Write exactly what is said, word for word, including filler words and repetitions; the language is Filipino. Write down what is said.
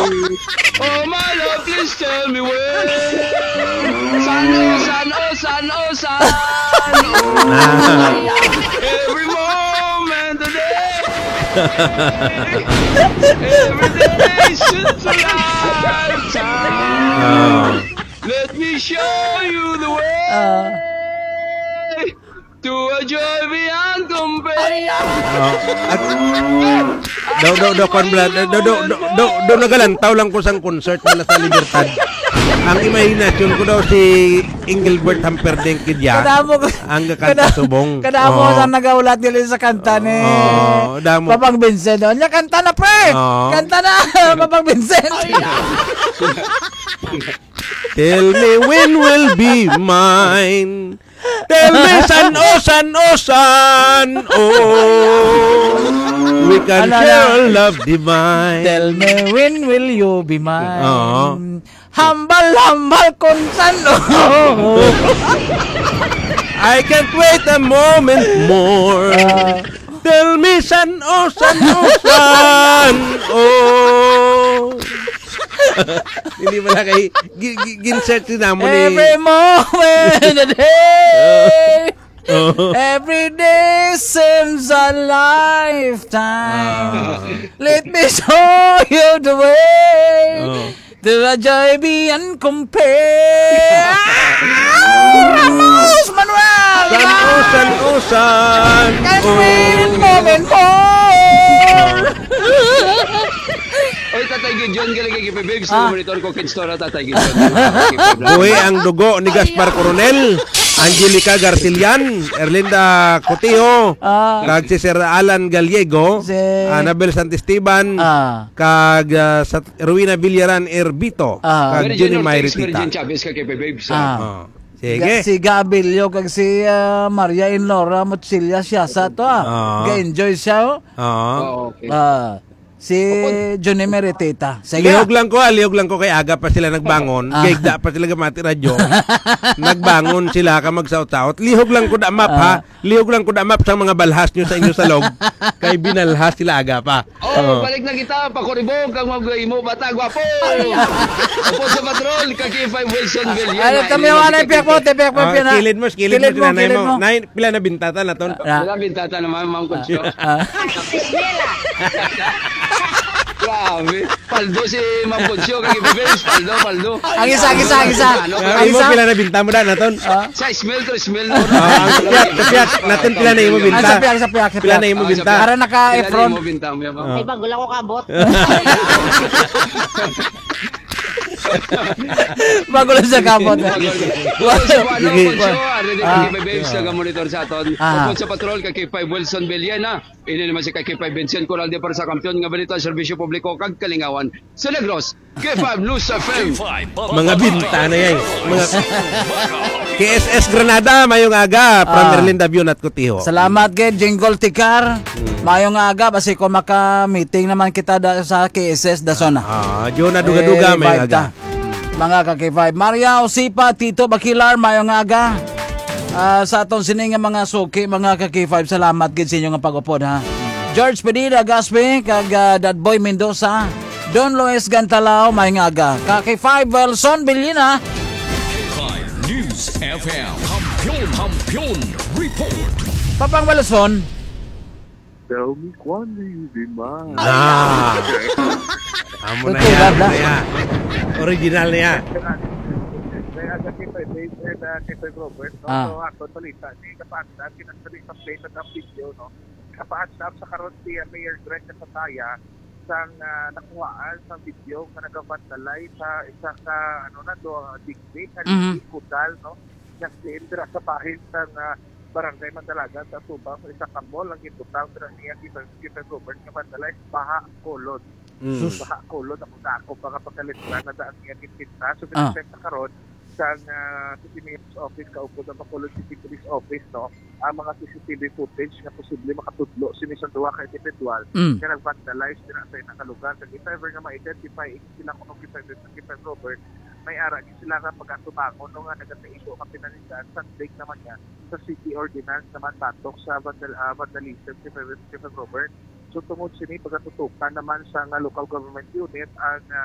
Oh my love, please tell me when. San, oh, san, oh, san, oh, san. Oh, every moment of the day. Every day since a lifetime. Let me show you the way. Ah. To a joy beyond compare. At daw daw daw kon blad daw daw daw daw nagalantaw lang ko sang concert mala sa Libertad. Ang imahinasyon ko daw si Engelbert Humperdinck kidya. Kadamo ko. Ang kakanta subong. Kadamo sa nagaulat nila sa kanta ni Oh, damo. Papang Vincent. Oh, nya kanta na pre. Oh. Kanta na Papang Vincent. Tell me when will be mine. Tell me san oh san oh san oh. We can Ano, share ano? a love divine. Tell me when will you be mine. Oo. Hambal hambal kung san oh. I can't wait a moment more. Ah. Tell me san oh san oh san oh. Hindi mo na kay gi- gi- ginsert na mo ni Every moment of the day. Oh. Every day seems a lifetime. Let me show you the way. Oh. To a joy beyond compare. Ramos Manuel. San oh san oh san Can oh. wait a moment more. Oy, Tatay Gideon, galing kay Kipe Babes. Ah. Monitor ko kin store Tatay Gideon. Buhay ang dugo ni Gaspar Coronel, Angelica Garcilian, Erlinda Cotijo, Ah. kag si Sir Alan Gallego, Si- Anabel Santisteban, Ah. kag uh, sa Rowena Villaran Erbito, Ah. kag Jenny Mayritita. Virgin Chavez kay Kipe Babes. Ah. Oh. Sige. Si Gabilio kag si ah, Maria Inlora Motsilya siya sa to ah. Ah. Ga-enjoy siya oh. Oo. Oh, okay. Ah, si Johnny Meritita. Sige. Lihog lang ko, ah, lihog lang ko kay aga pa sila nagbangon, Ah. gaigda pa sila gamati radyo. Nagbangon sila ka magsaut-saut. Lihog lang ko da map ha. Lihog lang ko da map sa mga balhas nyo sa inyo sa log. Kay binalhas sila aga pa. Oh, balik na kita, pakuribog kang mag-imo bata, gwapo. Opo sa patrol, kaki five Wilson Villan. Ano kami yung ano piyak mo, piyak mo Ah, piyak na. kilid mo, kilid mo, tinanay kilid mo. Nay, pila na bintata na ton. Ah. Wala bintata naman, Ma'am Concho. Ah. Grabe. Paldo si Ma'am Concho, kaki Babes, paldo, paldo. Ang isa, ang isa, ang isa. Ano, Ah, Ang imo isa? pila na binta mo da na ton. Ah. Sa smell to smell. Ah, ang piyak, piyak, natin pila na imo Ang binta. sa piyak, sa piyak, sa Pila na piyak. imo Ah, binta. Para naka-efron. mo binta mo, Ma'am. Ay, bago lang ko kabot. Bago lang sa kapot. eh. Ano Sige. po siya? Ready Ah. kay Babes, naga-monitor sa aton. Ah. Upon sa patrol, kay five Wilson Villan, ha? Ini naman si kay five Vincent Coral de para sa kampiyon nga balita serbisyo publiko kag kalingawan. Sa Negros, kay five News F M. Mga binta na yan. Mga K S S Granada, mayong aga, from Ah. Erlinda Vion at Cotijo. Salamat kay Jingle Tikar. Mayong aga basi ko maka-meeting naman kita da, sa K S S Dasona. Ah, diyo na duga-duga, Eh, mayong vibe ta. aga. Mga ka-K five. Maria Osipa, Tito Bakilar, mayong aga. Ah, sa atong sining nga mga suki, mga ka-K five, salamat gid sa inyo nga pag-upod ha. George Pedida Gaspi, kag uh, Dadboy Mendoza, Don Luis Gantalao, mayong aga. Ka-K five, Wilson Billina. five News F M. Hampion, Hampion Report. Papang Wilson. Tell me quando you be mine. Ah. Amo na Totoo, yan, ganda. amo na yan. Original na yan. Kaya sa kita, Dave, and uh, kita Robert, no? Ah. So, ako, balita, di kapaandap, kinasali sa plate at ang video, no? Kapaandap sa karon siya, Mayor Greg na Sataya, sang uh, nakuhaan sa video na nagavandalay sa isa ka, ano na do, digdig, na Mhm. digdig, kudal, no? Nagsiindra sa bahin sa uh, barangay Mandalaga sa Subang, sa isang kamol, ang gitutang sa niya, kita, kita Robert, na mandalay, baha, kolod. Mm. Baka kulod ako na ako baka pagkalitran na daan niya kintinta. So, Ah. pinag na karon sa uh, City Mayor's Office, kaupo na makulod City Police Office, no? Ang mga C C T V footage na posible makatudlo sinisan duwa ka individual Mm. na nag-vandalize din sa nakalugar. So, if ever nga ma-identify, sila kung nung kita kita Robert, may ara sila nga pagkatubangon no nga nagkaiso ka pinanisan sa break naman niya sa city ordinance naman batok sa vandal, uh, vandalism si Robert. So tungod sini pagkatutukan naman sa nga local government unit ang uh,